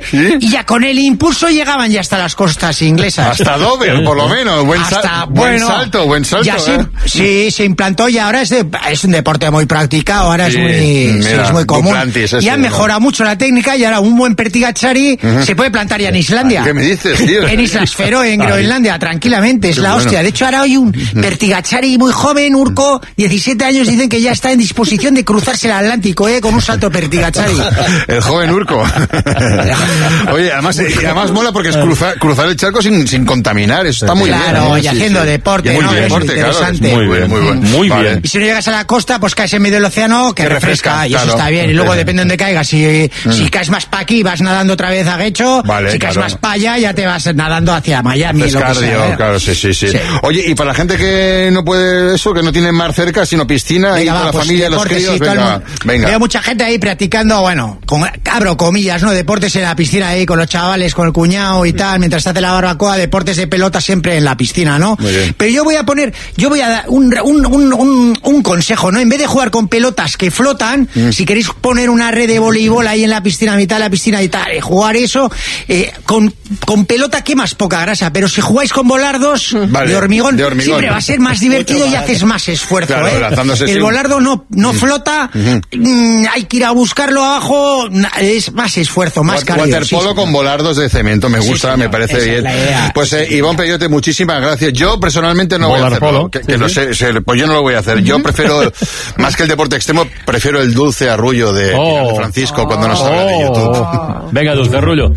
¿Sí? Y ya con el impulso llegaban ya hasta las costas inglesas. Hasta Dover, por lo menos. Buen salto. Ya sí, se implantó y ahora es un deporte muy practicado, ahora es muy común. Y ha mejorado mucho la técnica y ahora un buen pertigachari se puede plantar ya en Islandia. ¿Qué me dices, tío? En Islas Feroe, en Groenlandia, tranquilamente, es la hostia. De hecho, ahora hay un pertigachari muy joven, Urco, 17 años, dicen que ya está en disposición de cruzarse el Atlántico, con un salto pertigachari. El joven Urco. Oye, además mola porque es cruzar el charco sin contaminar, eso está muy bien. Claro, y haciendo deporte, ¿no? Es interesante. Claro, muy bien. Y si no llegas a la costa, pues caes en medio del océano, que refresca, y eso está bien. Y luego depende de dónde caigas. Si caes más para aquí, vas nadando otra vez a Guecho. Si caes más para allá, ya te vas nadando hacia Miami. Claro, sí. Oye, y para la gente que no puede eso, que no tiene mar cerca, sino piscina, venga, y para la familia, los críos, venga. Veo mucha gente ahí practicando, abro comillas, ¿no? Deportes en la piscina ahí con los chavales, con el cuñado y tal, mientras se hace la barbacoa, deportes de pelota siempre en la piscina, ¿no? Pero yo voy a dar un consejo, ¿no? En vez de jugar con pelotas que flotan, si queréis poner una red de voleibol ahí en la piscina, a mitad de la piscina y tal, jugar eso, con pelota quemas poca grasa, pero si jugáis con volardos de hormigón, siempre va a ser más divertido y haces más esfuerzo, El volardo no flota, hay que ir a buscarlo abajo, es más esfuerzo, más cardio. Waterpolo con volardos de cemento, me gusta, me parece bien. Pues Ivonne Peyote, muchísimas gracias. Yo personalmente no voy a hacerlo, pues yo no lo voy a hacer. Yo prefiero, más que el deporte extremo, prefiero el dulce arrullo de Francisco cuando nos habla de YouTube. Venga, dulce arrullo.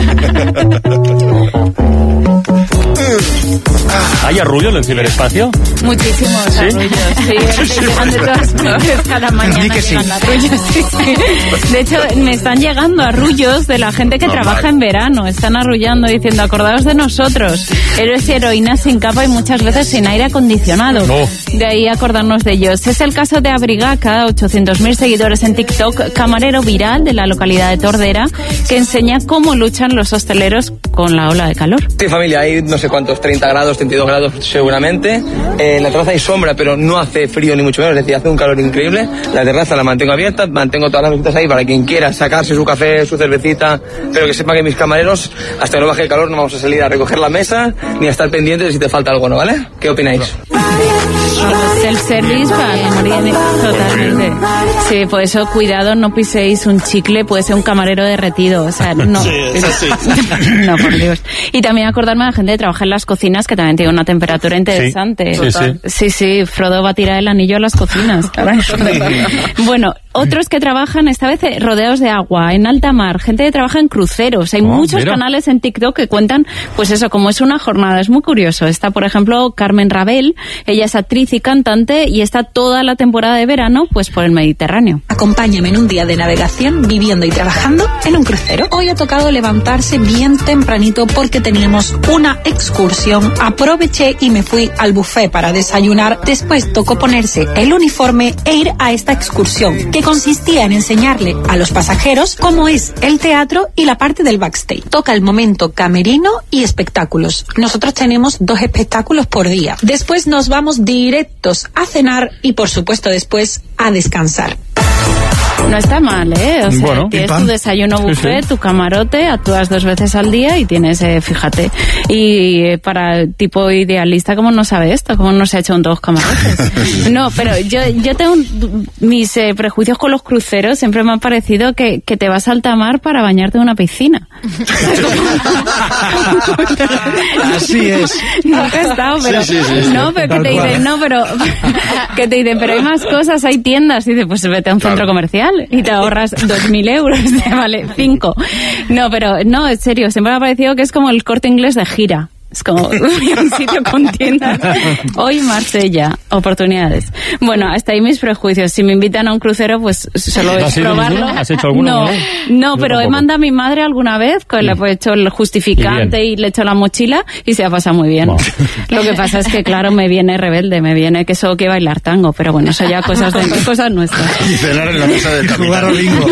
¿Hay arrullo en el ciberespacio? Muchísimos arrullos, llegan de todas flores cada mañana. Llegan arrullos, De hecho, me están llegando arrullos de la gente que trabaja en verano. Están arrullando diciendo, acordaos de nosotros, héroes y heroínas sin capa y muchas veces sin aire acondicionado. De ahí acordarnos de ellos. Es el caso de Abrigaca, 800.000 seguidores en TikTok, camarero viral de la localidad de Tordera, que enseña cómo luchan los hosteleros con la ola de calor. Sí, familia, hay no sé cuántos, 30 grados, 32 grados seguramente. En la terraza hay sombra, pero no hace frío ni mucho menos, es decir, hace un calor increíble. La terraza la mantengo abierta, mantengo todas las mesitas ahí para quien quiera sacarse su café, su cervecita, pero que sepa que mis camareros, hasta que no baje el calor, no vamos a salir a recoger la mesa ni a estar pendientes de si te falta algo, ¿no? ¿Vale? ¿Qué opináis? Self-service para morir totalmente. Sí, por eso cuidado, no piséis un chicle, puede ser un camarero derretido, o sea, no. Sí. No, por Dios. Y también acordarme de la gente que trabaja en las cocinas, que también tiene una temperatura interesante. Sí, Frodo va a tirar el anillo a las cocinas. Bueno, otros que trabajan esta vez rodeados de agua, en alta mar, gente que trabaja en cruceros. Hay muchos canales en TikTok que cuentan, pues eso, como es una jornada, es muy curioso. Está, por ejemplo, Carmen Rabel, ella es actriz y cantante y está toda la temporada de verano, pues por el Mediterráneo. Acompáñame en un día de navegación, viviendo y trabajando en un crucero. Hoy ha tocado levantarse bien tempranito porque teníamos una excursión. Aproveché y me fui al buffet para desayunar. Después tocó ponerse el uniforme e ir a esta excursión, que consistía en enseñarle a los pasajeros cómo es el teatro y la parte del backstage. Toca el momento camerino y espectáculos. Nosotros tenemos 2 espectáculos por día. Después nos vamos directos a cenar y, por supuesto, después a descansar. No está mal, O sea, tienes tu desayuno buffet, tu camarote, actúas 2 veces al día y tienes, fíjate. Y para el tipo idealista, ¿cómo no sabe esto? ¿Cómo no se ha hecho 2 camarotes? No, pero yo tengo mis prejuicios con los cruceros. Siempre me ha parecido que te vas a alta mar para bañarte en una piscina. Así es. Nunca he estado, pero... Sí. No, pero que te dicen, que te dicen, pero hay más cosas, hay tiendas. Y dices, pues vete a un centro comercial y te ahorras 2.000 euros, te vale 5. No, pero no, en serio, siempre me ha parecido que es como el Corte Inglés de gira. Es como un sitio con tiendas. Hoy Marsella, oportunidades. Bueno, hasta ahí mis prejuicios. Si me invitan a un crucero, pues solo es probarlo. ¿Has hecho alguno? No, pero he mandado a mi madre alguna vez, que le he hecho el justificante y le he hecho la mochila y se ha pasado muy bien. Bueno. Lo que pasa es que, claro, me viene rebelde, me viene que solo que bailar tango, pero bueno, eso ya cosas nuestras. Y cenar en la mesa del jugar al bingo.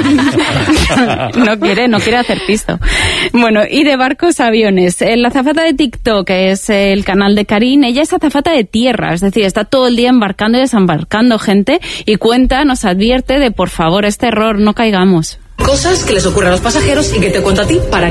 No quiere hacer pisto. Bueno, y de barcos a aviones. La azafata de TikTok, que es el canal de Karin, ella es azafata de tierra, es decir, está todo el día embarcando y desembarcando gente y nos advierte de, por favor, este error no caigamos. Cosas que les ocurren a los pasajeros y que te cuento a ti para